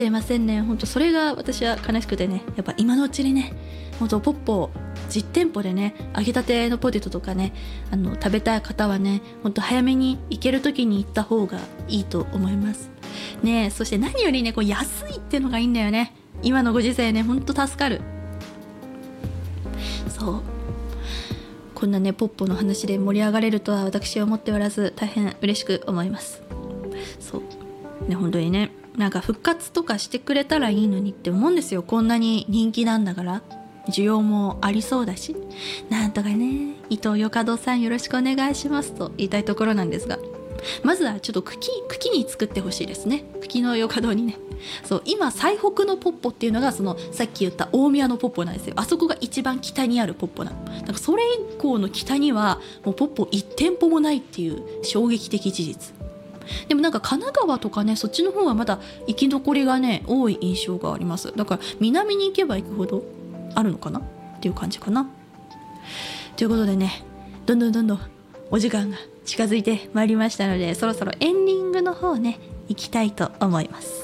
すいませんね、本当それが私は悲しくてね、やっぱ今のうちにね、本当ポッポ実店舗でね、揚げたてのポテトとかね、食べたい方はね、本当早めに行ける時に行った方がいいと思いますね。そして何よりね、こう安いってのがいいんだよね。今のご時世ね、本当助かる。そう、こんなねポッポの話で盛り上がれるとは私は思っておらず、大変嬉しく思います。そうね、本当にね、なんか復活とかしてくれたらいいのにって思うんですよ。こんなに人気なんだから、需要もありそうだし、なんとかね、伊東よかどさんよろしくお願いしますと言いたいところなんですが、まずはちょっと茎に作ってほしいですね。茎のよかどにね。そう、今最北のポッポっていうのが、そのさっき言った大宮のポッポなんですよ。あそこが一番北にあるポッポなの。だからそれ以降の北にはもうポッポ1店舗もないっていう衝撃的事実。でもなんか神奈川とかね、そっちの方はまだ生き残りがね多い印象があります。だから南に行けば行くほどあるのかなっていう感じかな。ということでね、どんどんお時間が近づいてまいりましたので、そろそろエンディングの方ね行きたいと思います。